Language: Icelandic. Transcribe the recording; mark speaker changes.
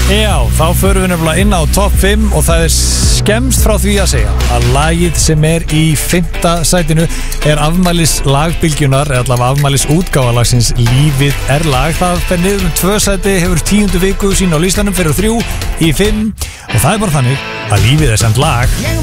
Speaker 1: Já, þá förum við nefnilega inn á top 5 og það er skemmst frá því að segja að lagið sem er í 5. sætinu er afmælis lagbylgjunar, eða allavega afmælis útgáfalagsins Lífið er lag. Það fer niður 2 sæti, hefur 10. viku sín á listanum, fyrir 3 í 5 og það er bara þannig að lífið er samt lag.